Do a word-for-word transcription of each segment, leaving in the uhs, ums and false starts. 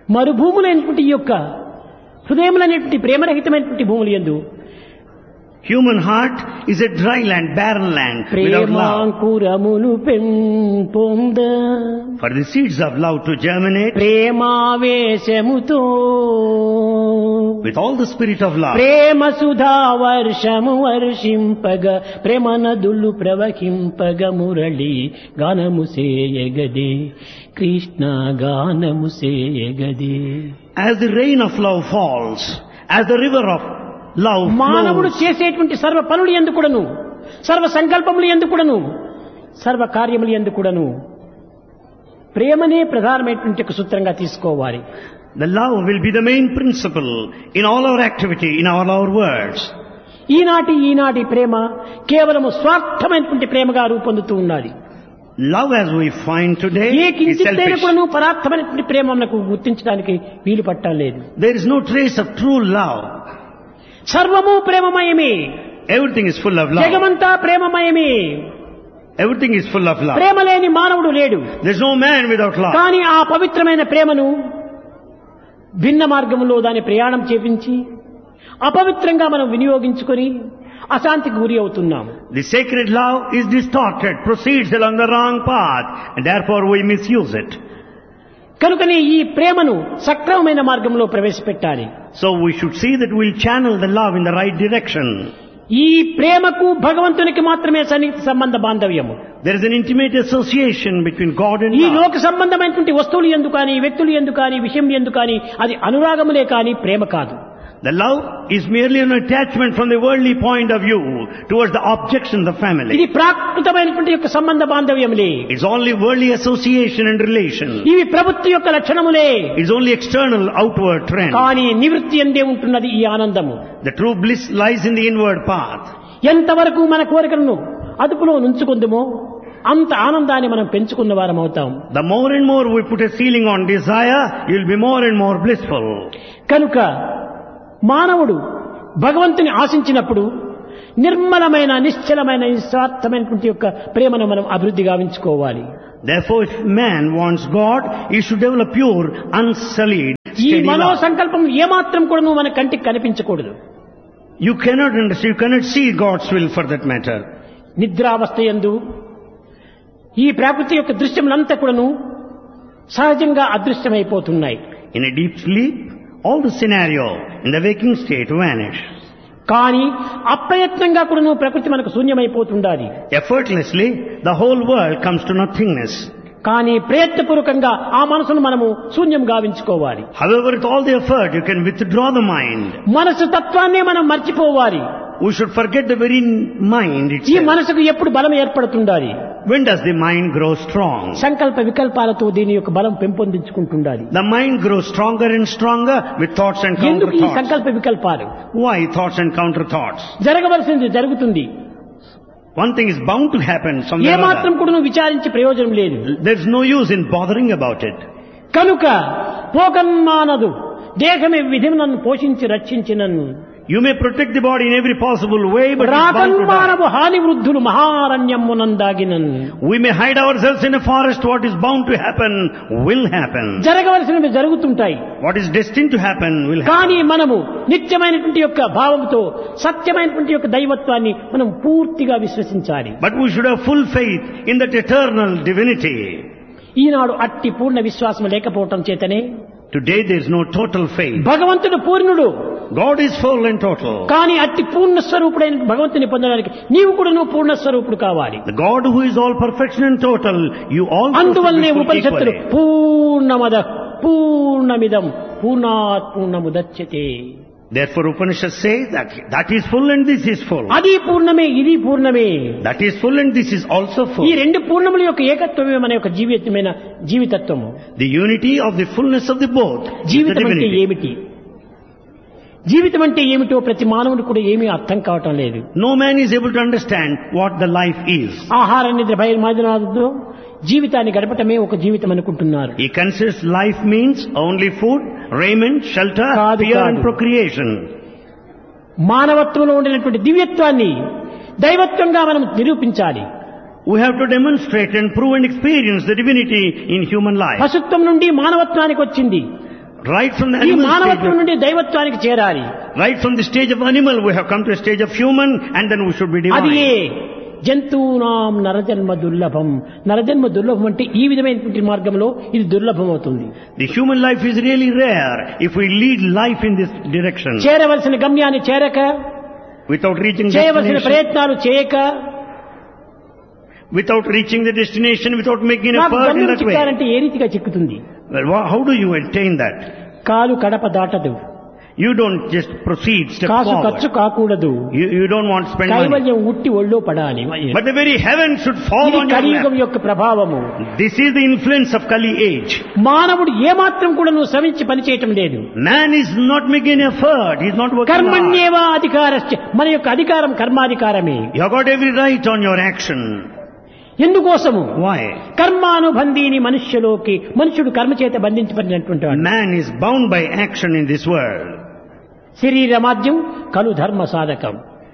మరుభూములైనటువంటి ఈ యొక్క హృదయములైనటువంటి ప్రేమరహితమైనటువంటి భూములు యందు human heart is a dry land, barren land without love. ప్రేమాంకురమును పెంపొంద For the seeds of love to germinate ప్రేమావేశముతో with all the spirit of love, ప్రేమ సుధా వర్షము వర్షింపగ ప్రేమ నదులు ప్రవహింపగ మురళి గానము సేయగదే కృష్ణ గానము సేయగదే. as the rain of love falls, as the river of love మానవుడు flows, చేసేటువంటి సర్వ పనులు ఎందుకుడను సర్వ సంకల్పములు ఎందుకుడను సర్వ కార్యములు ఎందుకుడను ప్రేమనే ప్రధానమైనటువంటి ఒక సూత్రంగా తీసుకోవాలి. the love will be the main principle in all our activity, in all our words. ఈనాటి ఈనాటి ప్రేమ కేవలము స్వార్థమైనటువంటి ప్రేమగా రూపొందుతూ ఉన్నది. Love as we find today A is కించితైనా selfish. కూడాను పరార్థమైనటువంటి ప్రేమ మనకు గుర్తించడానికి వీలు పట్టలేదు. There is no trace of true love. సర్వము ప్రేమమయమే, Everything is full of love. జగమంతా ప్రేమమయమే. Everything is full of love. ప్రేమ లేని మానవుడు లేడు. There is no man without love. కానీ ఆ పవిత్రమైన ప్రేమను భిన్న మార్గంలో దాని ప్రయాణం చేపించి అపవిత్రంగా మనం వినియోగించుకొని అశాంతికి గురి అవుతున్నాము. The sacred love is distorted, proceeds along the wrong path, and therefore we misuse it. కనుకనే ఈ ప్రేమను సక్రమమైన మార్గంలో ప్రవేశపెట్టాలి. So we should see that we'll channel the love in the right direction. ఈ ప్రేమకు భగవంతునికి మాత్రమే సన్నిహిత సంబంధ బాంధవ్యము. There is an intimate association between God and ఈ love. లోక సంబంధమైనటువంటి వస్తువులు ఎందు కానీ వ్యక్తులు ఎందు కానీ విషయం ఎందు కానీ అది అనురాగములే కానీ ప్రేమ కాదు. The love is merely an attachment from the worldly point of view towards the objects in the ఇది family. ప్రాకృతమైనటువంటి యొక్క సంబంధ బాంధవ్యములే. It's only worldly association and relation. ఇవి ప్రవృత్తి యొక్క లక్షణములే. It's only external, outward trend. కానీ నివృత్తి ఎందే ఉంటున్నది ఈ ఆనందము. The true bliss lies in the inward path. ఎంతవరకు మన కోరికలను అదుపులో నుంచుకుందుమో అంత ఆనందాన్ని మనం పెంచుకున్న వారం అవుతాం. The more and more we put a ceiling on desire, you'll be more and more blissful. కనుక మానవుడు భగవంతుని ఆశించినప్పుడు నిర్మలమైన నిశ్చలమైన నిస్వార్థమైనటువంటి యొక్క ప్రేమను మనం అభివృద్ధి గావించుకోవాలి. Therefore, if man wants God, he should develop pure, unsullied, ఈ steady మనో love. సంకల్పం ఏమాత్రం కూడా మన కంటికి కనిపించకూడదు. You cannot understand, you cannot see God's will for that matter. నిద్రావస్థ యందు ఈ ప్రకృతి యొక్క దృశ్యములంతా కూడాను సహజంగా అదృశ్యమైపోతున్నాయి. In a deep sleep, all the scenario in the waking state vanish. కానీ అప్రయత్నంగా కూడాను ప్రకృతి మనకు శూన్యమైపోతుండాలి. Effortlessly, the whole world comes to nothingness. కానీ ప్రయత్నపూర్వకంగా ఆ మనసును మనము శూన్యం గావించుకోవాలి. However, with all the effort, you can withdraw the mind. మనసు తత్వాన్నే మనం మర్చిపోవాలి. We should forget the very mind ఈ itself. మనసుకు ఎప్పుడు బలం ఏర్పడుతుండాలి. When does the mind grow strong? సంకల్ప వికల్పాలతో దీని యొక్క బలం పెంపొందించుకుంటుండాలి. The mind grows stronger and stronger with thoughts and counter ఎందుకు ఈ thoughts. సంకల్ప వికల్పాలు? Why thoughts and counter thoughts? జరగవలసింది జరుగుతుంది. One thing is bound to happen somewhere A or మాత్రం other. కూడా నువ్వు విచారించి ప్రయోజనం లేదు. There's no use in bothering about it. కనుక పోకన్మానదు దేహమే విధిని నన్ను పోషించి రక్షించినన్ను You may protect the body in every possible way, but it's bound to die. రాకన్మానవు హాని వృద్ధులు మహారణ్యమునందాగినన్ We may hide ourselves in a forest. What is bound to happen will happen. జరగవలసినవి జరుగుతుంటాయి. What is destined to happen will happen. కానీ మనము నిత్యమైనటువంటి యొక్క భావంతో సత్యమైనటువంటి యొక్క దైవత్వాన్ని మనం పూర్తిగా విశ్వసించాలి. But we should have full faith in that eternal divinity. ఈనాడు అట్టి పూర్ణ విశ్వాసం లేకపోవటం చేతనే Today there is no total faith. భగవంతుడు పూర్ణుడు. God is full and total. కానీ అట్టి పూర్ణ స్వరూపుడైన భగవంతుని పొందడానికి నీవు కూడా నువ్వు పూర్ణ స్వరూపుడు కావాలి. The God who is all perfection and total, you all అందువల్లనే should be full ఉపనిషత్తులు equally. పూర్ణమద పూర్ణమిదం పూర్ణాత్ పూర్ణముదచ్యతే. Therefore Upanishads say that that is full and this is full. అది పూర్ణమే ఇది పూర్ణమే. That is full and this is also full. ఈ రెండు పూర్ణముల యొక్క ఏకత్వమే మన యొక్క జీవితమైన జీవితత్వము. The unity of the fullness of the both is the జీవితం అంటే divinity. ఏమిటి? జీవితం అంటే ఏమిటో ప్రతి మానవుడు కూడా ఏమీ అర్థం కావటం లేదు. No man is able to understand what the life is. ఆహార నిద్ర భయమాదనాదుతో జీవితాన్ని గడపటమే ఒక జీవితం అనుకుంటున్నారు. He considers life means only food, raiment, shelter, కాదు, fear and కాదు. procreation. మానవత్వంలో ఉండినటువంటి దివ్యత్వాన్ని దైవత్వంగా మనం నిరూపించాలి. We have to demonstrate and prove and experience the divinity in human life. పశుత్వం నుండి మానవత్వానికి వచ్చింది. Right from the ఈ animal మానవత్వం stage, నుండి దైవత్వానికి చేరాలి. right from the stage of animal, we have come to a stage of human, and then we should be అది ఏ divine. జంతువునాం నరజన్మ దుర్లభం. నరజన్మ దుర్లభం అంటే ఈ విధమైనటువంటి మార్గంలో ఇది దుర్లభం అవుతుంది. The human life is really rare if we lead life in this direction. చేరవలసిన గమ్యాన్ని చేరక, Without reaching చేయవలసిన destination, ప్రయత్నాలు చేయక, without reaching the destination, without making an నాకు effort in గమ్యం that way. చిక్కాలంటే ఏ రీతిగా చిక్కుతుంది? Well, wha- how do you attain that? కాలు Kadapa దాటదు, You don't just proceed, step కాసు ఖర్చు forward. కాకూడదు, You, you don't want to spend money. కైవల్యం ఉట్టి ఒళ్ళో పడాలి. But the very heaven should fall ఇది on your కలియుగం lap. యొక్క ప్రభావము. This is the influence of Kali age. మానవుడు ఏమాత్రం కూడా నువ్వు శ్రమించి పనిచేయటం లేదు. Man is not making an effort. He's not working hard. కర్మణ్యేవా అధికారశ్చ, మన యొక్క అధికారం కర్మాధికారమే. You have got every right on your action. ఎందుకోసము? Why? కర్మానుబంధీని మనుష్యలోకి, మనుషుడు కర్మ చేత బంధించబడినటువంటి వాడు. Man is bound by action in this world. శరీరమాద్యం కలు ధర్మ సాధకం.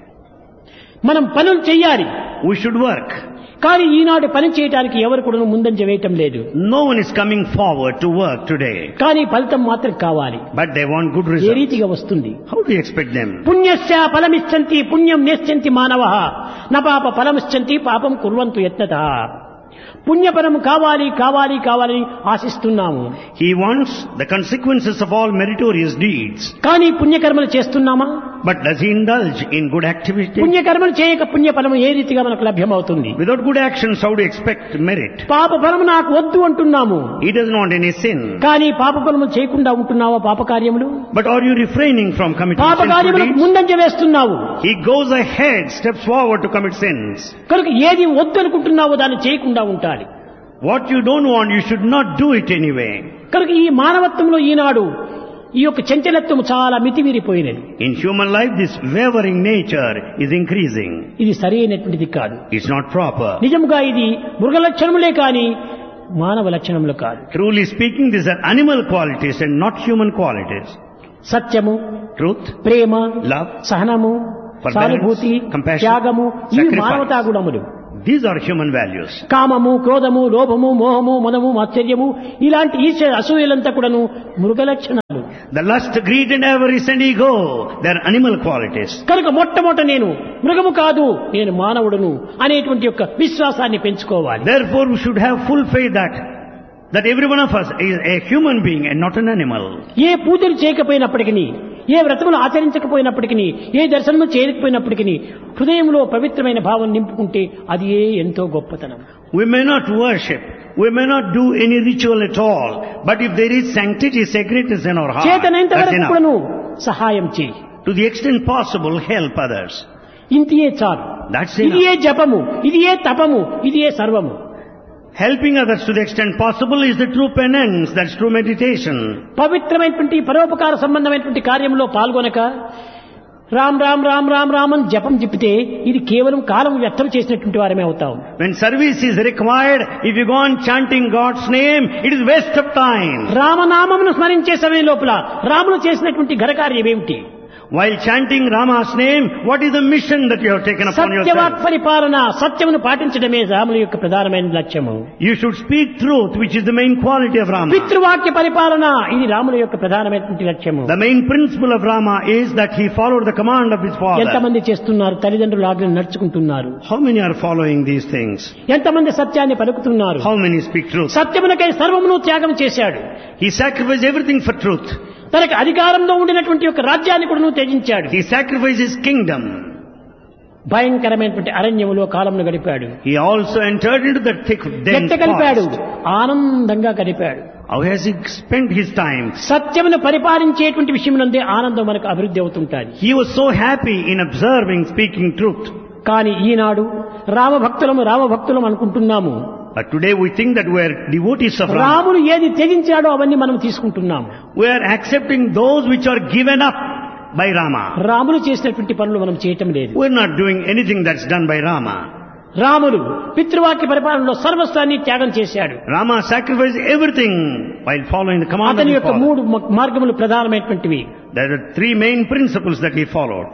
మనం పనులు చెయ్యాలి, We should work. కానీ ఈనాడు పని చేయడానికి ఎవరు కూడా ముందంజ వేయటం లేదు. No one is coming forward to work today. కానీ ఫలితం మాత్రం కావాలి. But they want good A results. రీతిగా వస్తుంది? How do you expect them? పుణ్యస్య ఫలమిచ్చంతి పుణ్యం నేశ్చంతి మానవః న పాప ఫలమిచ్చంతి పాపం కుర్వంతు యత్నతః. పుణ్యపరము కావాలి కావాలి కావాలని ఆశిస్తున్నాము, He wants the consequences of all meritorious deeds. కానీ పుణ్యకర్మలు చేస్తున్నామా? But does he indulge in good activity? పుణ్యకర్మలు చేయక పుణ్యఫలము ఏ రీతిగా మనకు లభ్యమవుతుంది? Without good actions, how do you expect merit? పాప ఫలము నాకు వద్దు అంటున్నాము, He doesn't want any sin. కానీ పాప ఫలము చేయకుండా ఉంటున్నావా? పాప కార్యములు, But are you refraining from committing పాప sinful కార్యములకు deeds? ముందంజ వేస్తున్నావు. He goes ahead, steps forward to commit sins. కనుక ఏది వద్దు అనుకుంటున్నావో దాన్ని చేయకుండా ఉండాలి. What you don't want, you should not do it anyway. కనుక ఈ మానవత్వంలో ఈనాడు ఈ యొక్క చంచలత్వం చాలా మితిమీరిపోయినది. In human life, this wavering nature is increasing. ఇది సరైనటువంటిది కాదు. It's not proper. నిజముగా ఇది మృగ లక్షణములే కానీ మానవ లక్షణములు కాదు. Truly speaking, these are animal qualities and not human qualities. సత్యము, Truth, ప్రేమ, love, సహనము, forbearance, సానుభూతి, compassion, త్యాగము ఇవి sacrifice. మానవతా గుణములు. These are human values. కామము, క్రోధము, లోభము, మోహము, మదము, మాత్సర్యము ఇలాంటి ఈర్ష్య అసూయలంతా కూడాను మృగ లక్షణాలు. The lust, greed and avarice and ego, they are animal qualities. కనుక మొట్టమొదట నేను మృగము కాదు, నేను మానవుడును అనేటువంటి యొక్క విశ్వాసాన్ని పెంచుకోవాలి. Therefore, we should have full faith that that every one of us is a human being and not an animal. ఏ పూజలు చేయకపోయినప్పటికీ, ఏ వ్రతములు ఆచరించకపోయినప్పటికీ, ఏ దర్శనము చేయకపోయినప్పటికీ హృదయంలో పవిత్రమైన భావం నింపుకుంటే అది ఏ ఎంతో గొప్పతనం. We may not worship, we may not do any ritual at all, but if there is sanctity, sacredness in our heart, చేతనైనంత that's వరకు enough. కూడాను సహాయం చేయి. To the extent possible, help others. ఇంతియే చాలు. That's ఇది enough. ఏ జపము, ఇది ఏ తపము, ఇది ఏ సర్వము. Helping others to the extent possible is the true penance, that's true meditation. పవిత్రమైనటువంటి పరోపకార సంబంధమైనటువంటి కార్యంలో పాల్గొనక రామ్ రామ్ రామ్ రామ్ రామ్ అని జపం చెప్పితే ఇది కేవలం కాలం వ్యర్థం చేసినటువంటి వారమే అవుతాం. When service is required, if you go on chanting God's name, it is waste of time. రామనామమును స్మరించే సమయం లోపల రాములు చేసినటువంటి ఘనకార్యం ఏమిటి? While chanting Rama's name, what is the mission that you have taken upon సత్యవాక్ yourself? పరిపాలన, సత్యమును పాటించడమే రాముల యొక్క ప్రధానమైన లక్ష్యము. You should speak truth, which is the main quality of Rama. పితృవాక్య పరిపాలన ఇది రాముల యొక్క ప్రధానమైనటువంటి లక్ష్యము. The main principle of Rama is that he followed the command of his father. ఎంతమంది చేస్తున్నారు? తల్లిదండ్రుల ఆజ్ఞను నడుచుకుంటున్నారు. How many are following these things? ఎంతమంది సత్యాన్ని పలుకుతున్నారు? How many speak truth? సత్యమునకై సర్వమును త్యాగం చేశాడు. He sacrificed everything for truth. తనకు అధికారంలో ఉండినటువంటి యొక్క రాజ్యాన్ని కూడా త్యజించాడు. He sacrificed his kingdom. భయంకరమైనటువంటి అరణ్యములో కాలంను గడిపాడు. He also entered into the thick dense ఎట్ట గడిపాడు? forest. ఆనందంగా గడిపాడు. How has he spent his time? సత్యమును పరిపాలించేటువంటి విషయమునందే ఆనందం మనకు అభివృద్ధి అవుతుంటాది. He was so happy in observing, speaking truth. కానీ ఈనాడు రామభక్తులము రామభక్తులం అనుకుంటున్నాము. But today we think that we are devotees of Rama. రాముడు ఏది త్యజించాడో అవన్నీ మనం తీసుకుంటున్నాము. We are accepting those which are given up by Rama. రాముడు చేసినటువంటి పనులు మనం చేయటం లేదు. We are not doing anything that's done by Rama. రాముడు పితృవాక్య పరిపాలనలో సర్వస్వాన్ని త్యాగం చేశాడు. Rama sacrificed everything while following the command of అతని his యొక్క father. మూడు మ- మార్గములు ప్రధానమైనటువంటివి. There are three main principles that he followed.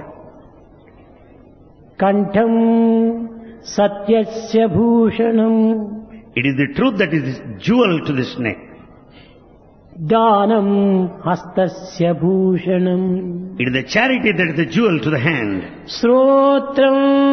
కంఠం సత్యస్య Bhushanam, It is the truth that is jewel to this neck. దానం హస్తస్య Bhushanam. It is the charity that is the jewel to the hand. శ్రోత్రం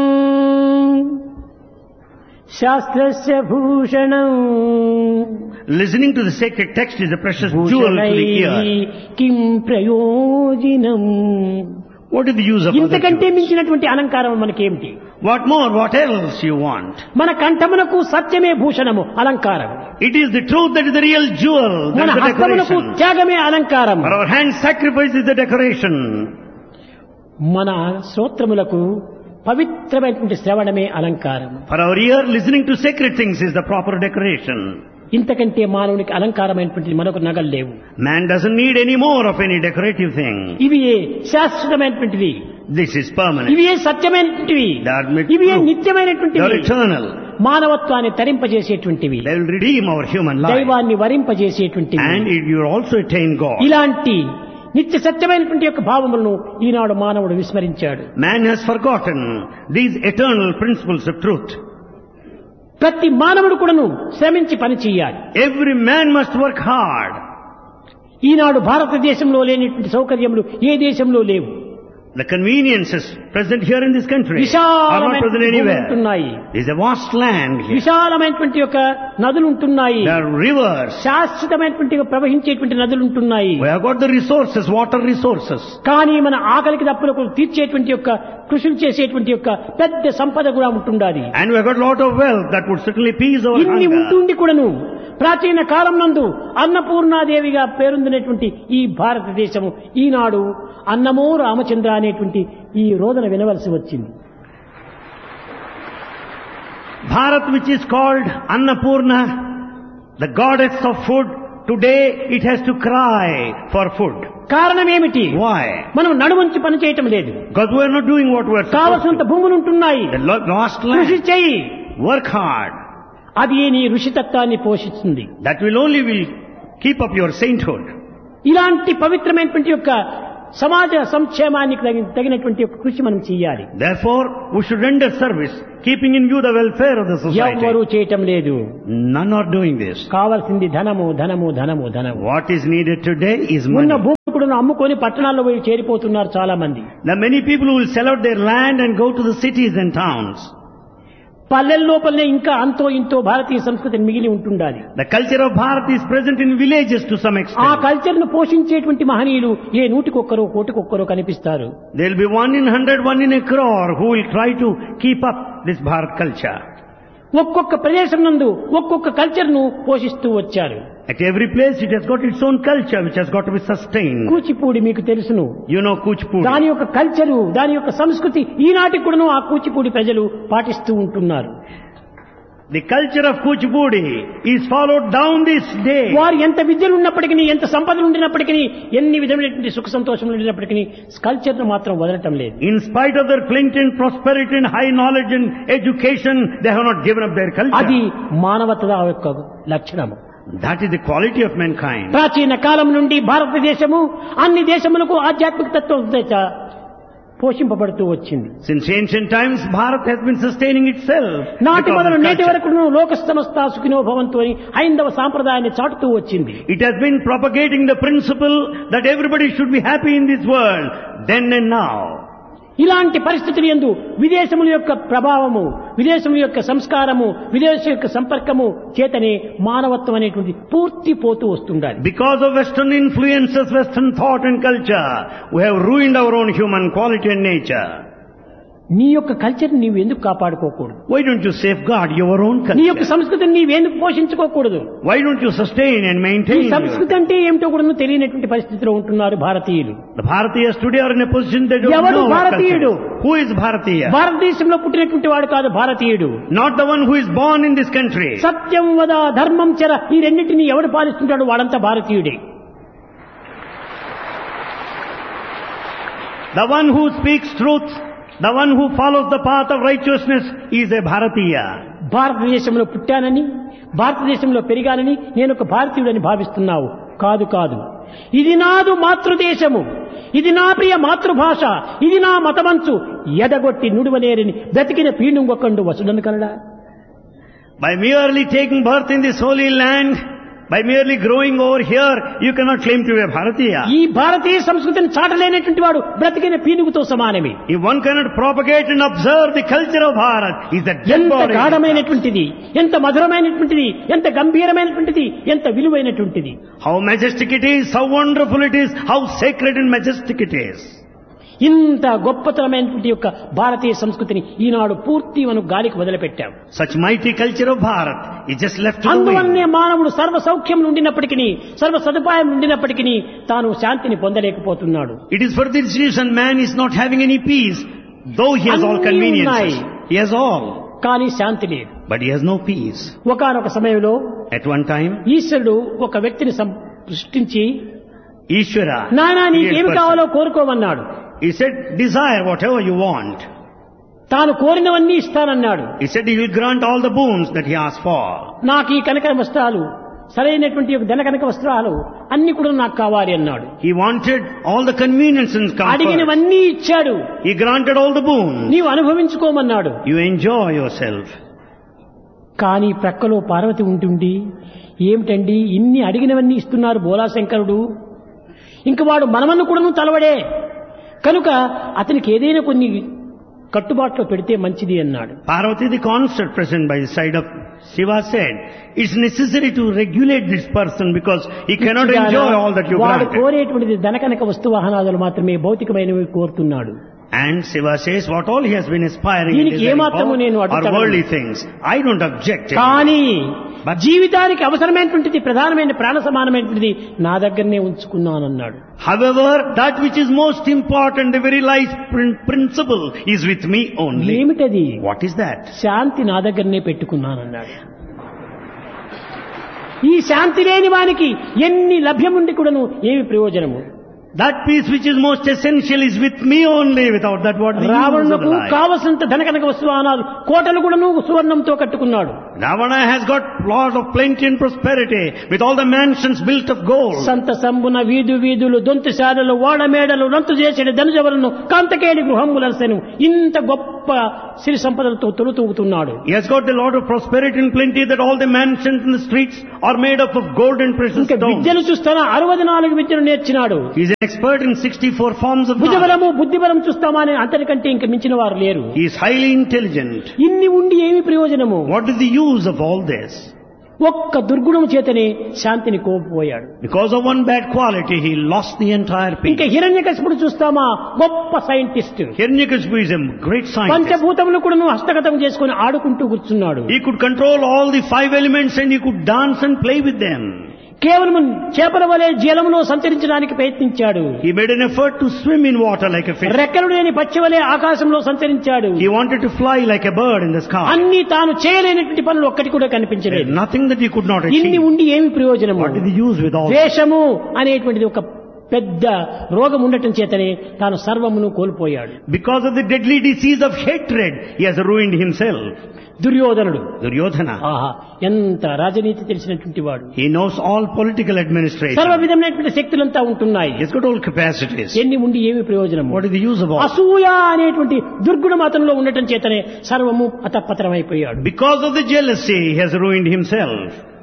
శాస్త్రస్య Bhushanam. Listening to the sacred text is a precious jewel to the ear. కిం ప్రయోజనం. What is the use of other ఇంతకంటే jewels? మించినటువంటి అలంకారం మనకేమిటి? What more? What else you want? మన కంఠమునకు సత్యమే భూషణము, అలంకారం. It is the truth that is the real jewel. That మన is the హస్తమునకు decoration. త్యాగమే అలంకారం. For our hand sacrifice is the decoration. మన శ్రోత్రములకు పవిత్రమైనటువంటి శ్రవణమే అలంకారం. For our ear, listening to sacred things is the proper decoration. ఇంతకంటే మానవునికి అలంకారమైనటువంటి మరొక నగలు లేవు. Man doesn't need any more of any decorative thing. ఇవి శాశ్వతమైనటువంటివి, This is permanent. ఇవి సత్యమైనటువంటివి, They are made ఇవి true. They నిత్యమైనటువంటివి, are eternal. మానవత్వాన్ని తరింపజేసేటువంటివి, They will redeem our human life. దైవాన్ని వరింపజేసేటువంటివి. And it, you will also attain God. ఇలాంటి నిత్య సత్యమైనటువంటి యొక్క భావములను ఈనాడు మానవుడు విస్మరించాడు. Man has forgotten these eternal principles of truth. ప్రతి మానవుడు కూడాను శ్రమించి పని చేయాలి. Every man must work hard. ఈనాడు భారతదేశంలో లేనటువంటి సౌకర్యములు ఏ దేశంలో లేవు. The conveniences present here in this country are not present anywhere. ఉంటున్నాయి. There is a vast land here. విశాలమైనటువంటి యొక్క నదులు ఉంటున్నాయి. There are rivers. శాశ్వతమైనటువంటి ప్రవహించేటువంటి నదులు ఉంటున్నాయి. We have got the resources, water resources. కానీ మన ఆకలికి దప్పులకు తీర్చేటువంటి యొక్క కృషులు చేసేటువంటి యొక్క పెద్ద సంపద కూడా ఉంటుండాలి. And we have got a lot of wealth that would certainly appease our ఇన్ని hunger. ఉంటుండి కూడాను ప్రాచీన కాలం నందు అన్నపూర్ణాదేవిగా పేరొందినటువంటి ఈ భారతదేశము ఈనాడు అన్నమో రామచంద్ర అనేటువంటి ఈ రోదన వినవలసి వచ్చింది. Bharat, which is called Annapurna, the goddess of food, today it has to cry for food. కారణం ఏమిటి? Why? మనం నడువంచి పని చేయటం లేదు. Because we are not doing what we are supposed కావలసినంత to. భూములు ఉంటున్నాయి. The lo- lost కృషి land. చెయ్యి. Work hard. అది నీ ఋషితత్వాన్ని పోషిస్తుంది. That will only will keep up your sainthood. ఇలాంటి పవిత్రమైనటువంటి యొక్క సమాజ సంక్షేమానికి తగిన- తగినటువంటి యొక్క కృషి మనం చేయాలి. Therefore, we should render service, keeping in view the welfare of the society. ఎవరూ చేయటం లేదు. None are doing this. కావాల్సింది ధనము ధనము ధనము ధనము. What is needed today is ఉన్న money. భూమి కూడా అమ్ముకొని పట్టణాల్లో పోయి చేరిపోతున్నారు చాలా మంది. There are many people who will sell out their land and go to the cities and towns. పల్లెల లోపలనే ఇంకా అంతో ఇంతో భారతీయ సంస్కృతి మిగిలి ఉంటుండాలి. The culture of Bharat is present in villages to some ఆ extent. కల్చర్ ను పోషించేటువంటి మహనీయులు ఏ నూటికొక్కరో కోటికొక్కరో కనిపిస్తారు. There will be one in hundred, one in a crore who will try to keep up this Bharat culture. ఒక్కొక్క ప్రదేశం నందు ఒక్కొక్క culture ను పోషిస్తూ వచ్చారు. At every place it has got its own culture which has got to be sustained. Kuchipudi మీకు తెలుసును. You know Kuchipudi. దాని యొక్క కల్చరు, దాని యొక్క సంస్కృతి ఈనాటికి కూడాను ఆ కూచిపూడి ప్రజలు పాటిస్తూ ఉంటున్నారు. The culture of Kuchipudi is followed down this day. వారు ఎంత విద్యలు ఉన్నప్పటికీ, ఎంత సంపదలు ఉండినప్పటికీ, ఎన్ని విధమైనటువంటి సుఖ సంతోషములు ఉండినప్పటికీ కల్చర్ ను మాత్రం వదలటం లేదు. In spite of their plenty and prosperity and high knowledge and education, they have not given up their అది culture. మానవత యొక్క లక్షణము. That is the quality of mankind. ప్రాచీన కాలం నుండి భారతదేశము అన్ని దేశములకు ఆధ్యాత్మిక తత్వం చేత పోషింపబడుతూ వచ్చింది. Since ancient times, Bharat has been sustaining itself. నాటి because మొదలు of నేటి culture. వరకు లోక సమస్త సుఖినో భవంతు అని హైందవ సాంప్రదాయాన్ని చాటుతూ వచ్చింది. It has been propagating the principle that everybody should be happy in this world, then and now. ఇలాంటి పరిస్థితులు యందు విదేశముల యొక్క ప్రభావము, విదేశముల యొక్క సంస్కారము, విదేశం యొక్క సంపర్కము చేతనే మానవత్వం అనేటువంటి పూర్తి పోతూ వస్తుండాలి. Because of Western influences, Western thought and culture, we have ruined our own human quality and nature. నీ యొక్క కల్చర్ నీవు ఎందుకు కాపాడుకోకూడదు? Why don't you safeguard your own నీ యొక్క culture? సంస్కృతిని నీవెందుకు పోషించుకోకూడదు? Why don't you sustain and ఈ maintain సంస్కృతి your... అంటే ఏమిటో కూడా తెలియనటువంటి పరిస్థితిలో ఉంటున్నారు భారతీయులు. The Bharatiyas today are in a position they don't ఎవడు know what culture భారతీయుడు? is. Who is Bharatiya? భారతదేశంలో పుట్టినటువంటి వాడు కాదు భారతీయుడు. Not the one who is born in this country. సత్యం వద ధర్మం చర ఈ రెండింటిని ఎవడు పాలిస్తుంటాడు వాడంతా భారతీయుడే. The one who speaks truth, the one who follows the path of righteousness is a Bharatiya. భారతదేశంలో పుట్టానని, భారతదేశంలో పెరిగానని నేను ఒక భారతీయుడని భావిస్తున్నావు. కాదు కాదు, ఇది నాదు మాతృదేశము, ఇది నా ప్రియ మాతృభాష, ఇది నా మతమంచు ఎదగొట్టి నుడువనేరని బ్రతికిన పీనుంగొకండు వసుడను Kannada. By merely taking birth in this holy land, By merely growing over here, you cannot claim to be a Bharatiya. ఈ భారతీయ సంస్కృతిని చాటలేనటువంటి వాడు బ్రతికిన పీనుగుతో సమానమే. If one cannot propagate and observe the culture of Bharat, is that dead ఎంత body. గాఢమైనటువంటిది, ఎంత మధురమైనటువంటిది, ఎంత గంభీరమైనటువంటిది, ఎంత విలువైనటువంటిది. How majestic it is, how wonderful it is, how sacred and majestic it is. ఇంత గొప్పతనమైనటువంటి యొక్క భారతీయ సంస్కృతిని ఈనాడు పూర్తి మనం గాలికి వదిలిపెట్టాం. Such mighty culture of Bharat is just left to the అందువల్లనే wind. మానవుడు సర్వ సౌఖ్యం ఉండినప్పటికీ, సర్వ సదుపాయం ఉండినప్పటికీ తాను శాంతిని పొందలేకపోతున్నాడు. It is for this reason man is not having any peace, though he has all అన్నీ conveniences. ఉన్నాయి. He has all, కానీ శాంతి లేదు. but he has no peace. ఒకానొక సమయంలో At one time, ఈశ్వరుడు ఒక వ్యక్తిని సం- సృష్టించి Ishvara, నానా created నీకేమి person. కావాలో కోరుకోమన్నాడు. He said, desire whatever you want. తాను కోరినవన్నీ ఇస్తానన్నాడు. He said he will grant all the boons that he asked for. నాకు ఈ కనక వస్త్రాలు, సరైనటువంటి ఒక ధన కనక వస్త్రాలు అన్ని కూడా నాకు కావాలి అన్నాడు. He wanted all the convenience and comfort. అడిగినవన్నీ ఇచ్చాడు. He granted all the boons. నీవు అనుభవించుకోమన్నాడు. You enjoy yourself. కానీ ప్రక్కలో పార్వతి ఉంటుండి, ఏమిటండి ఇన్ని అడిగినవన్నీ ఇస్తున్నారు బోలాశంకరుడు, ఇంక వాడు మనమన్ను కూడాను తలవడే, కనుక అతనికి ఏదైనా కొన్ని కట్టుబాట్లో పెడితే మంచిది అన్నాడు. Parvati, the constant present by the side of Shiva, said, it's necessary to regulate this person because he cannot enjoy all that you వాడు granted. కోరేటువంటిది ధనకనక వస్తు వాహనాదులు మాత్రమే, భౌతికమైనవి కోరుతున్నాడు. And Shiva says what all he has been aspiring in దీనికి his life ఏమాత్రము నేను are అడ్డుపడను. worldly things. I don't object. కానీ But- జీవితానికి అవసరమైనటువంటిది, ప్రధానమైన ప్రాణ సమానమైనటువంటిది నా దగ్గరనే ఉంచుకున్నానన్నాడు. However, that which is most important, the very life prin- principle is with me only. ఏమిటది? What is that? శాంతి నా దగ్గరనే పెట్టుకున్నానన్నాడు. ఈ శాంతి లేని వానికి ఎన్ని లభ్యముండి కూడాను ఏమి ప్రయోజనము? That peace which is most essential is with me only. Without that, what the use of the రావణులకు life? కావలసినంత ధనకనక వస్తువానాలు కోటలు కూడాను సువర్ణంతో కట్టుకున్నాడు. Ravana has got lot of plenty and prosperity with all the mansions built of gold. సంత సంబున వీధు వీధులు దొంతుశాలలు వాడమేడలు నంతు చేసిన ధనుజవలను కాంతకేలి గృహములసెను, ఇంత గొప్ప సిరి సంపదలతో తొలుతూగుతున్నాడు. He has got a lot of prosperity and plenty that all the mansions in the streets are made up of gold and precious ఇంకా stones. విద్యలు చూస్తానా అరవై నాలుగు విద్యలు నేర్చినాడు. He is an expert in sixty-four forms of knowledge. భుజబలము బుద్ధిబలం చూస్తామా అని అంతటికంటే ఇంక మించిన వారు లేరు. He is highly intelligent. ఇన్ని ఉండి ఏమి ప్రయోజనము? What is the use of all this? ఒక్క దుర్గుణము చేతనే శాంతిని కోల్పోయాడు. Because of one bad quality, he lost the entire ఇంకా peace. హిరణ్యకశిపుడు చూస్తామా గొప్ప scientist, Hiranyakashipu is a great scientist. పంచభూతములు కూడా హస్తగతం చేసుకుని ఆడుకుంటూ కూర్చున్నాడు. He could control all the five elements and he could dance and play with them. కేవలం చేపల వలె జలంలో సంచరించడానికి ప్రయత్నించాడు. He made an effort to swim in water like a fish. రెక్కలు లేని పక్షి వలె ఆకాశంలో సంచరించాడు. He wanted to fly like a bird in the sky. అన్ని తాను చేయలేనటువంటి పనులు ఒక్కటి కూడా There is కనిపించలేదు. nothing that he could not ఇన్ని achieve. ఉండి ఏమి ప్రయోజనము? What is the use with all this? ద్వేషము అనేటువంటిది ఒక పెద్ద రోగం ఉండటం చేతనే తాను సర్వమును కోల్పోయాడు. Because of the deadly disease of hatred, he has ruined himself. దుర్యోధనుడు, Duryodhana. ఆహా ఎంత రాజనీతి తెలిసినటువంటి వాడు, He knows all political administration. సర్వ విధమైనటువంటి శక్తులంతా ఉంటున్నాయి. He's got all capacities. ఎన్ని ఉండి ఏమి ప్రయోజనము? What is the use of all? అసూయ అనేటువంటి దుర్గుణం అతనిలో ఉండటం చేతనే సర్వము అతపతరమైపోయాడు. Because of the jealousy, he has ruined himself.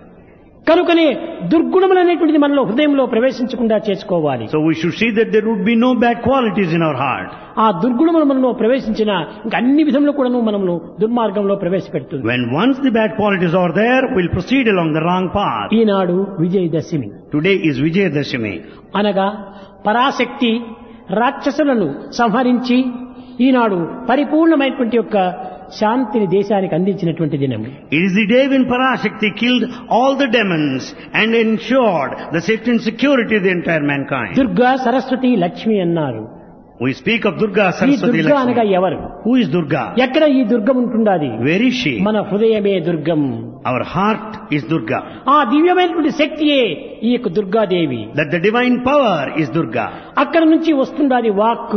కనుకనే దుర్గుణములు అనేటువంటిది మనలో హృదయంలో ప్రవేశించకుండా చేసుకోవాలి. So we should see that there would be no bad qualities in our heart. ఆ దుర్గుణములు మనలో ప్రవేశించిన ఇంకా అన్ని విధంలో కూడాను మనము దుర్మార్గంలో ప్రవేశపెడుతుంది. When once the bad qualities are there, we'll proceed along the wrong path. Eenadu Vijayadashami Today is Vijayadashami. అనగా పరాశక్తి రాక్షసులను సంహరించి ఈనాడు పరిపూర్ణమైనటువంటి యొక్క శాంతిని దేశానికి అందించినటువంటి దినం. It is the day when Parashakti killed all the demons and ensured the safety and security of the entire mankind. Durga Saraswati Lakshmi అన్నారు. We speak of Durga, ఈ Saraswati, దుర్గా అనగా Lakshmi. ఎవరు? Who is Durga? ఎక్కడ ఈ దుర్గం ఉంటుండాది? Where is she? మన హృదయమే దుర్గం. Our heart is Durga. ఆ దివ్యమైనటువంటి శక్తియే ఈ యొక్క Durgadevi. That the divine power is Durga. అక్కడ నుంచి వస్తుండాది walk.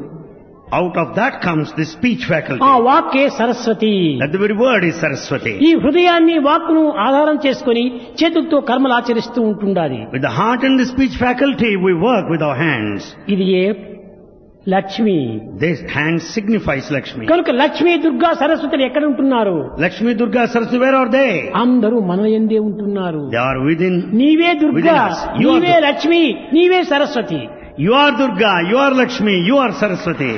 Out of that comes the speech faculty. ఆ వాక్కే Saraswati. That the very word is Saraswati. ఈ హృదయాన్ని వాక్కును ఆధారం చేసుకొని చేతులతో కర్మలు ఆచరిస్తూ ఉంటుండాలి. With the heart and the speech faculty, we work with our hands. ఇది ఏ Lakshmi. This hand signifies Lakshmi. కనుక లక్ష్మి, దుర్గా, సరస్వతులు ఎక్కడ ఉంటున్నారు? Lakshmi, Durga, Saraswati, where are they? అందరూ మన యందే ఉంటున్నారు. They are within. నీవే Durga, within us. You are నీవే Durga. లక్ష్మి, నీవే Saraswati. You are Durga, you are Lakshmi, you are Saraswati.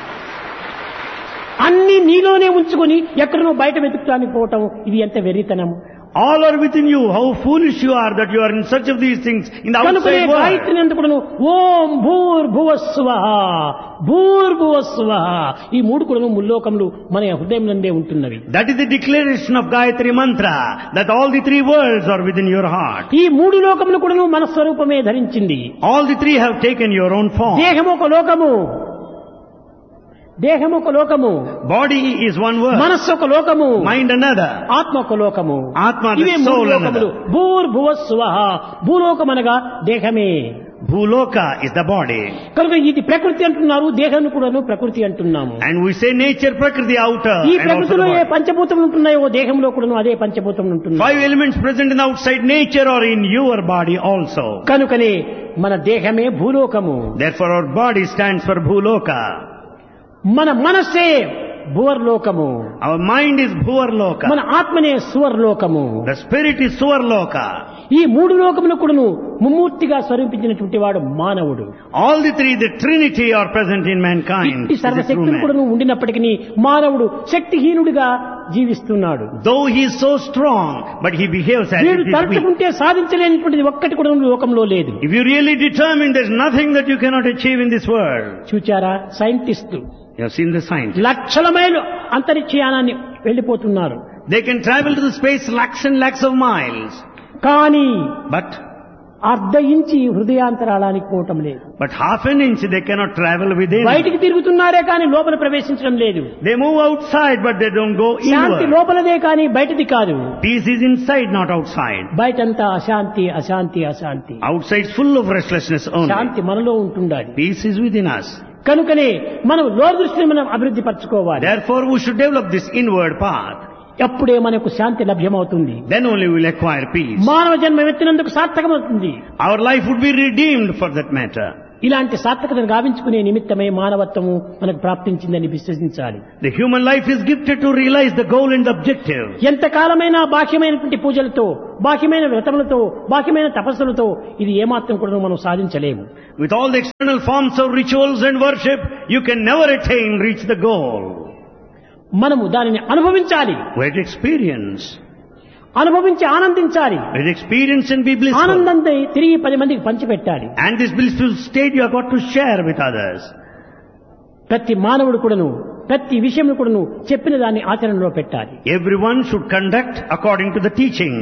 అన్ని నీలోనే ఉంచుకొని ఎక్కడనో బయట వెతుకుతానికి పోవటం, ఇది ఎంత వెర్రితనం. All are within you. How foolish you are that you are in search of these things in the కనుకనే outside world. గాయత్రిని ఎందుకును ఓం భూర్భువస్సువః భూర్భువస్సువః ఈ మూడు కూడా ముల్లోకములు మన హృదయం నందే ఉంటున్నవి. That is the declaration of Gayatri Mantra, that all the three worlds are within your heart. ఈ మూడు లోకములు కూడా మన స్వరూపమే ధరించింది. All the three have taken your own form. దేహము ఒక లోకము, దేహము ఒక లోకము, Body is one world. మనస్సు ఒక లోకము, Mind another. ఆత్మ ఒక లోకము. Atma, the ఇవే మూడు soul లోకములు. another. భూర్భువస్సువః భూలోకం అనగా దేహమే. Bhuloka is the body. కనుక ఇది ప్రకృతి అంటున్నారు, దేహాన్ని కూడాను ప్రకృతి అంటున్నాము. And we say nature, Prakriti, outer. ఈ And also the ప్రకృతిలో ఏ body. పంచభూతములు ఉంటున్నాయో దేహంలో కూడాను అదే పంచభూతములు ఉంటున్నాయి. Five elements present in the outside nature are in your body also. కనుకనే మన దేహమే భూలోకము, Therefore our body stands for Bhuloka. మన మనస్సే భువర్లోకము, Our mind is Bhuvarloka. మన ఆత్మనే సువర్లోకము. The spirit is Suvarloka. ఈ మూడు లోకములు కూడాను ముమ్మూర్తిగా స్వరూపించినటువంటి వాడు మానవుడు. All the three, the Trinity, are present in mankind. ఇట్టి This is true సర్వశక్తులు man. కూడాను ఉండినప్పటికీ మానవుడు శక్తిహీనుడిగా జీవిస్తున్నాడు. Though he is so strong, but he behaves as వీడు if he is weak. తలుచుకుంటే సాధించలేనిటువంటిది ఒక్కటి కూడా లోకంలో లేదు. If you really determine, there is nothing that you cannot achieve in this world. చూచారా, scientist You have seen the science. లక్షల మైలు అంతరిక్షయానాన్ని వెళ్లిపోతున్నారు. They can travel to the space lakhs and lakhs of miles. కానీ But, అర్ధ ఇంచి హృదయాంతరాళానికి పోవటం లేదు. but half an inch they cannot travel within. బయటికి తిరుగుతున్నారే కానీ లోపల ప్రవేశించడం లేదు. They move outside, but they don't go Shanti inward. లోపలదే కానీ బయటిది కాదు. Peace is inside, not outside. బయటంతా అశాంతి అశాంతి అశాంతి. Outside is full of restlessness only. శాంతి మనలో ఉంటుండాలి. Peace is within us. కనుకనే మనం లోక దృష్టిని మనం అభివృద్ధి పరచుకోవాలి. Therefore we should develop this inward path. అప్పుడే మనకు శాంతి లభ్యమవుతుంది. Then only we will acquire peace. మానవ జన్మ ఎత్తినందుకు సార్థకమవుతుంది. Our life would be redeemed for that matter. ఇలాంటి సార్థకతను గావించుకునే నిమిత్తమే మానవత్వము మనకు ప్రాప్తించిందని విశ్వసించాలి. The human life is gifted to realize the goal and the objective. ఎంతకాలమైనా బాహ్యమైనటువంటి పూజలతో, బాహ్యమైన వ్రతములతో, బాహ్యమైన తపస్సులతో ఇది ఏమాత్రం కూడా మనం సాధించలేము. With all the external forms of rituals and worship, you can never attain, reach the goal. మనము దానిని అనుభవించాలి, We have to experience. అనుభవించి ఆనందించాలి. We have to experience and be blissful. ఆనందంతో తిరిగి పది మందికి పంచిపెట్టాలి. And this blissful state you have got to share with others. ప్రతి మానవుడు కూడాను ప్రతి విషయం కూడాను చెప్పిన దాన్ని ఆచరణలో పెట్టాలి. Everyone should conduct according to the teaching.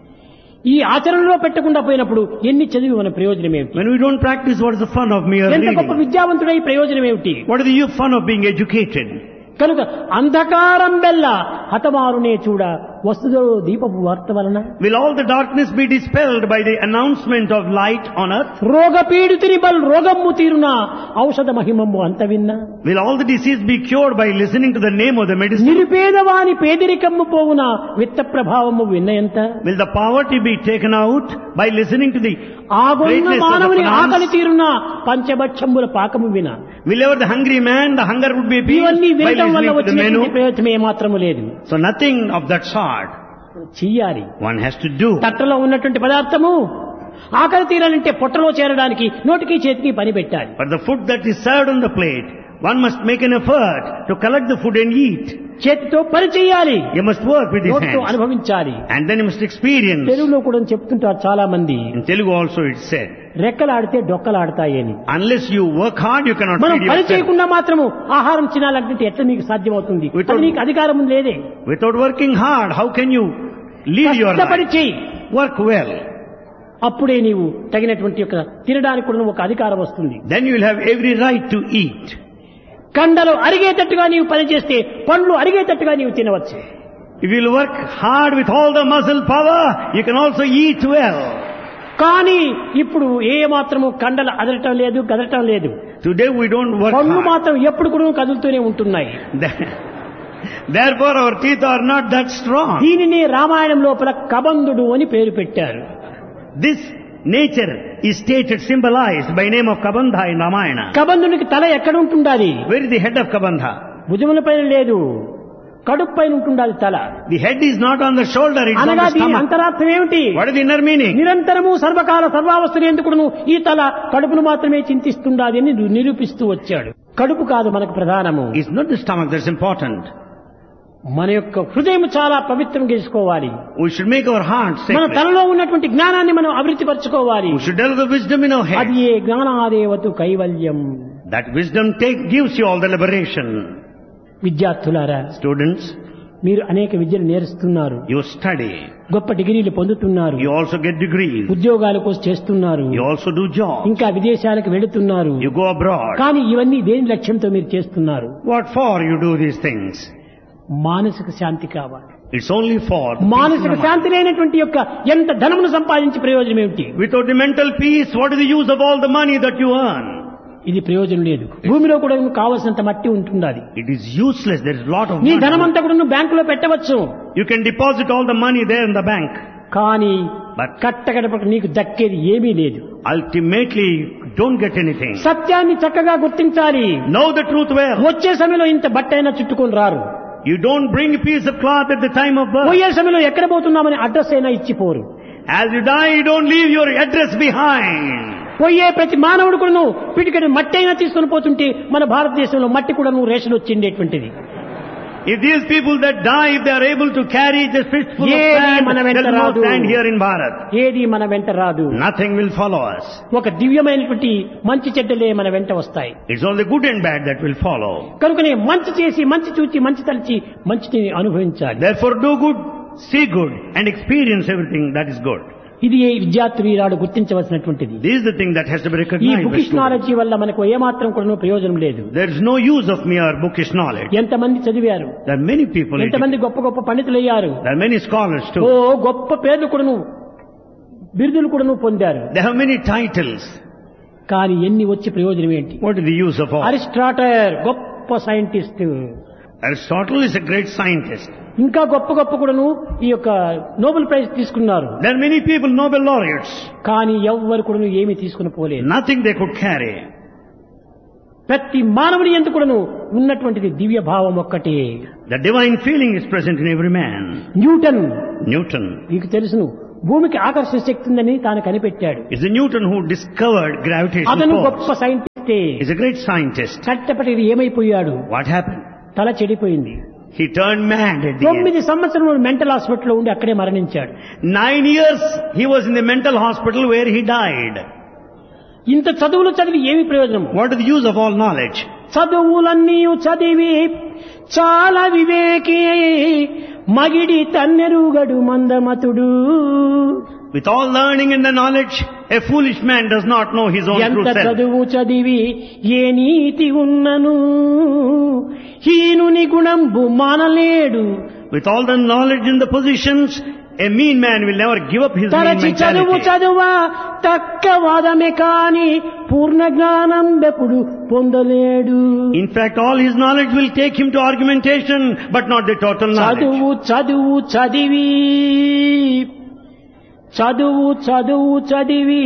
ఈ ఆచరణలో పెట్టకుండా పోయినప్పుడు ఎన్ని చదివి మన ప్రయోజనం ఏమిటి? When we don't practice, what is the fun of mere ఎంత గొప్ప reading? విద్యావంతుడై ప్రయోజనం ఏమిటి? What is the fun of being educated? కనుక అంధకారం బెల్ల హతమారునే చూడ వస్తుదో దీపపు వార్త వలన Will all the darkness be dispelled by the announcement of light on earth? రోగ పీడితుని బల్ రోగమ్ము తీరున ఔషధ మహిమమ్ము అంత విన్నా Will all the disease be cured by listening to the name of the medicine? నిరుపేదవాని పేదరికమ్ము పోవున విత్త ప్రభావము విన్నయంత Will the poverty be taken out by listening to the ఆగొన్న greatness of the మానవుని ఆకలి finance? తీరున పంచభక్షంబుల పాకము విన Will ever the hungry man, the hunger would be ఇవన్నీ appeased by వినటం వల్ల listening to the వచ్చినటువంటి menu? ప్రయోజనం ఏమాత్రము లేదు. So nothing of that sort చెయ్యాలి. one has to do. తట్టలో ఉన్నటువంటి పదార్థము ఆకలి తీరాలంటే పొట్టలో చేరడానికి నోటికి చేతికి పని పెట్టాలి. But the food that is served on the plate, one must make an effort to collect the food and eat. చేతితో పని చేయాలి, You must work with his నోటితో hands. అనుభవించాలి. And then you must experience. తెలుగులో కూడా చెప్తుంటారు చాలా మంది, In Telugu also it said, రెక్కలాడితే డొక్కలాడతాయని. unless you work hard, you cannot మనం feed పని yourself. చేయకుండా మాత్రము ఆహారం తినాలంటే ఎట్లా మీకు సాధ్యమవుతుంది? Without- అది నీకు అధికారం లేదే. Without working hard, how can you live your కష్టపడి life? చెయ్యి, Work well. అప్పుడే నీవు తగినటువంటి యొక్క తినడానికి కూడా ఒక అధికారం వస్తుంది. Then you will have every right to eat. కండలు అరిగేటట్టుగా నీవు పని చేస్తే పండ్లు అరిగేటట్టుగా నీవు తినవచ్చు. If you will work hard with all the muscle power, you can also eat well. కానీ ఇప్పుడు ఏ మాత్రము కండలు అదరటం లేదు, కదలటం లేదు. Today we don't work పండ్లు hard. మాత్రం ఎప్పుడు కూడా కదులుతూనే ఉంటున్నాయి. Therefore our teeth are not that strong. దీనిని రామాయణం లోపల కబంధుడు అని పేరు పెట్టారు. This Nature is stated, symbolized by name of Kabandha in Ramayana. కబంధునికి తల ఎక్కడ ఉంటుండాలి? Where is the head of Kabandha? భుజముల పైన లేదు, కడుపు పైన ఉంటుండాలి తల. The head is not on the shoulder, it's on అనగా the దీని stomach. అంతరార్థం ఏమిటి? What is the inner meaning? నిరంతరము సర్వకాల సర్వావస్థలు ఎందుకును ఈ తల కడుపును మాత్రమే చింతిస్తుండాలి అని నిరూపిస్తూ వచ్చాడు. కడుపు కాదు మనకు ప్రధానము. It's not the stomach that's important. మన యొక్క హృదయం చాలా పవిత్రం చేసుకోవాలి. We should make our hearts మన sacred. తలలో ఉన్నటువంటి జ్ఞానాన్ని మనం అభివృద్ధి పరచుకోవాలి. We should develop the wisdom in our అది head. ఏ జ్ఞానాదేవతు కైవల్యం. That wisdom take, gives you all the liberation. విద్యార్థులారా, Students, మీరు అనేక విద్యలు నేర్చుతున్నారు, you study. గొప్ప డిగ్రీలు పొందుతున్నారు, You also get degrees. ఉద్యోగాల కోసం చేస్తున్నారు, You also do jobs. ఇంకా విదేశాలకు వెళుతున్నారు. You go abroad. కానీ ఇవన్నీ దేని లక్ష్యంతో మీరు చేస్తున్నారు? What for you do these things? మానసిక శాంతి కావాలి. It's only for the peace మానసిక of the mind. శాంతి లేనటువంటి యొక్క ఎంత ధనమును సంపాదించి ప్రయోజనం ఏమిటి? Without the mental peace, what is the use of all the money that you earn? ఇది ప్రయోజనం లేదు. భూమిలో కూడా కావలసినంత మట్టి ఉంటుండాలి. It is useless. There is a lot of నీ money. ధనమంతా కూడా నువ్వు బ్యాంకులో పెట్టవచ్చు, You can deposit all the money there in the bank. కానీ But- కట్టగడపక నీకు దక్కేది ఏమీ లేదు. Ultimately, you don't get anything. సత్యాన్ని చక్కగా గుర్తించాలి. Know the truth well. వచ్చే సమయంలో ఇంత బట్ట అయినా చుట్టుకొని రారు. You don't bring a piece of cloth at the time of birth. పోయే సమయంలో ఎక్కడ పోతున్నామని అడ్రస్ అయినా ఇచ్చిపోరు. As you die, you don't leave your address behind. పోయే ప్రతి మానవుడు కూడా పిటికడి మట్టి అయినా తీసుకొని పోతుంటే మన భారతదేశంలో మట్టి కూడా నువ్వు ration వచ్చిండేటువంటిది. If these people that die, if they are able to carry this fistful of ఏది sand, మన వెంట there will రాదు. not stand here in Bharat. ఏది మన వెంట రాదు. Nothing will follow us. ఒక దివ్యమైనటువంటి మంచి చెడ్డలే మన వెంట వస్తాయి. It's only good and bad that will follow. కనుకనే మంచి చేసి మంచి చూచి మంచి తలచి మంచిని అనుభవించాలి. Therefore, do good, see good, and experience everything that is good. ఇది ఏ విద్యార్థులు ఈనాడు గుర్తించవలసినటువంటిది. This is the thing that has to be ఈ recognized by bookish students. Knowledge వల్ల మనకు ఏమాత్రం కూడా ప్రయోజనం లేదు. There is no use of mere bookish knowledge. ఎంతమంది చదివారు, There are many people, ఎంతమంది గొప్ప గొప్ప పండితులు అయ్యారు, there are many scholars oh too. గొప్ప పేర్లు కూడాను బిరుదులు కూడాను పొందారు. They have many titles. కానీ ఎన్ని వచ్చి ప్రయోజనం ఏంటి? What is the use of all? Aristotle గొప్ప scientist, Aristotle is a great scientist. ఇంకా గొప్ప గొప్ప కూడాను ఈ యొక్క నోబెల్ ప్రైజ్ తీసుకున్నారు. There are many people, Nobel laureates. కానీ ఎవ్వరు కూడాను ఏమీ తీసుకుని పోలేదు. Nothing they could carry. ప్రతి మానవుడి ఎందుకు కూడాను ఉన్నటువంటిది దివ్య భావం ఒక్కటే. The divine feeling is present in every man. Newton Newton. మీకు తెలుసును, భూమికి ఆకర్షణ శక్తి ఉందని తాను కనిపెట్టాడు. It's the Newton who discovered అతను gravitational గొప్ప force. సైంటిస్టే. He's a great scientist. కట్టపటి ఏమైపోయాడు? What happened? తల చెడిపోయింది. He turned mad at the end. తొమ్మిది సంవత్సరాలు మెంటల్ హాస్పిటల్లో ఉండి అక్కడే మరణించాడు. Nine years he was in the mental hospital where he died. ఇంత చదువులు చదివి ఏమి ప్రయోజనం? What is the use of all knowledge? చదువులన్నీ చదివి చాలా వివేకి మగిడి తన్నెరుగడు మందమతుడు. With all learning and the knowledge, a foolish man does not know his own true ఎంత self. చదువు చదివి ఏ నీతి ఉన్నను హీనుని గుణంబు మానలేడు. With all the knowledge and the positions, a mean man will never give up his mean తరచి చదువు mentality. చదువా తక్క వాదమే కాని పూర్ణ జ్ఞానం బెప్పుడు పొందలేడు. In fact, all his knowledge will take him to argumentation, but not the total knowledge. చదువు చదువు చదివి చదువు చదువు చదివి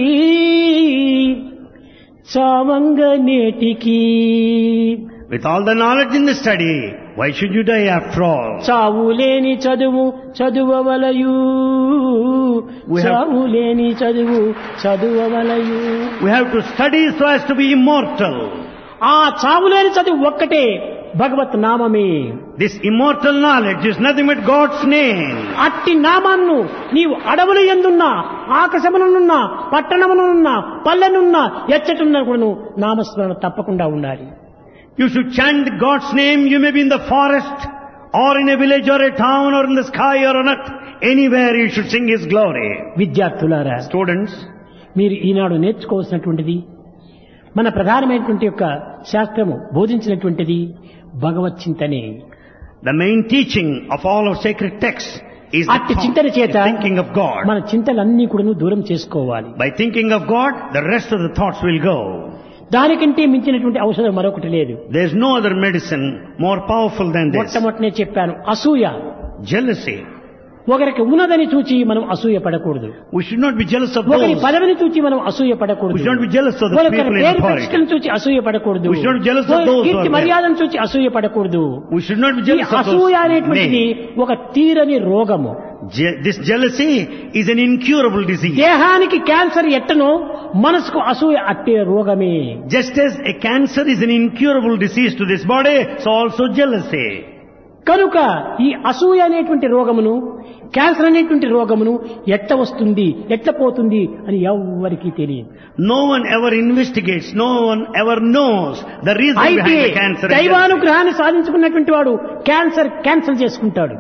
చావంగ నేటికి. With all the knowledge in the study, why should you die after all? చావు లేని చదువు చదువవలయు, We have- చావు లేని చదువు చదువవలయు. We have to study so as to be immortal. ఆ చావు లేని చదువు ఒక్కటే భగవత్ నామమే. This immortal knowledge is nothing but God's name. అట్టి నామాన్ని నీవు అడవుల ఎందున్నా, ఆకాశములనున్నా, పట్టణములనున్నా, పల్లెనున్నా, ఎచ్చటున్నా కూడా నువ్వు నామస్మరణ తప్పకుండా ఉండాలి. You should chant God's name. You may be in the forest or in a village or a town or in the sky or on earth. Anywhere you should sing His glory. విద్యార్థులారా, Students, మీరు ఈనాడు నేర్చుకోవాల్సినటువంటిది, మన ప్రధానమైనటువంటి యొక్క శాస్త్రము బోధించినటువంటిది భగవత్ చింతనే. the main teaching of all our sacred texts is the, అట్టి thought, చింతన చేత the thinking of God. మన చింతలన్నీ కూడా దూరం చేసుకోవాలి. By thinking of God, the rest of the thoughts will go. దానికంటే మించినటువంటి ఔషధం మరొకటి లేదు. There is no other medicine more powerful than this. మొట్టమొదటనే చెప్పాను, అసూయ. Jealousy. ఒకరికి ఉన్నదని చూచి మనం అసూయ పడకూడదు. We should not be jealous of ఒకరి those. పదవిని చూచి మనం అసూయ పడకూడదు. We should not be jealous of the ఒకరి people in పేరు authority. ప్రతిష్టను చూచి అసూయ పడకూడదు. We should not be jealous of those who Keerthi are there. మర్యాదను చూచి అసూయ పడకూడదు. We should not be ఈ jealous of those అసూయ అనేటువంటిది names. ఒక తీరని రోగము. Je- This jealousy is an incurable disease. దేహానికి క్యాన్సర్ ఎట్టనో మనసుకు అసూయ అట్టే రోగమే. Just as a cancer is an incurable disease to this body, so also jealousy. కనుక ఈ అసూయ అనేటువంటి రోగమును, క్యాన్సర్ అనేటువంటి రోగమును ఎట్ట వస్తుంది, ఎట్ట పోతుంది అని ఎవ్వరికీ తెలియదు. No one ever investigates, no one ever knows the reason అయితే behind the cancer. and jealousy. దైవానుగ్రహాన్ని సాధించుకున్నటువంటి వాడు క్యాన్సర్ క్యాన్సల్ చేసుకుంటాడు.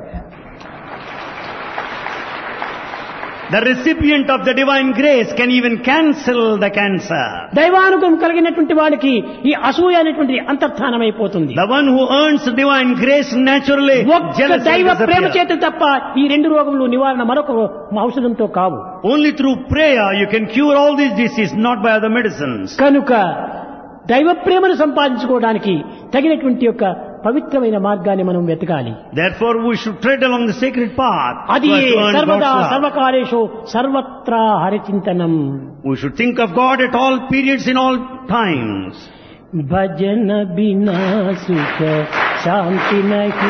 The recipient of the divine grace can even cancel the cancer. దైవానుగ్రహం కలిగినటువంటి వాడికి ఈ అసూయ అనేటువంటి అంతర్ధానమైపోతుంది. The one who earns divine grace naturally, ఒక్క jealousy దైవ ప్రేమ disappears. చేత తప్ప ఈ రెండు రోగములు నివారణ మరొక ఔషధంతో కావు. Only through prayer you can cure all these diseases, not by other medicines. కనుక దైవ ప్రేమను సంపాదించుకోవడానికి తగినటువంటి యొక్క పవిత్రమైన మార్గాన్ని మనం వెతకాలి. Therefore we should tread along the sacred path. అది so as to earn సర్వదా God's love. సర్వకాలేషు సర్వత్రా హరిచింతనం. We should think of God at all periods, in all times. భజన బినా సుఖ శాంతి నహి